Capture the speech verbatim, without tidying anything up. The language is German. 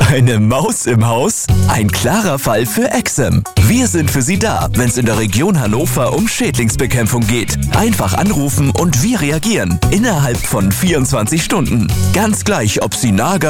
Eine Maus im Haus? Ein klarer Fall für Exem. Wir sind für Sie da, wenn es in der Region Hannover um Schädlingsbekämpfung geht. Einfach anrufen und wir reagieren. Innerhalb von vierundzwanzig Stunden. Ganz gleich, ob Sie Nager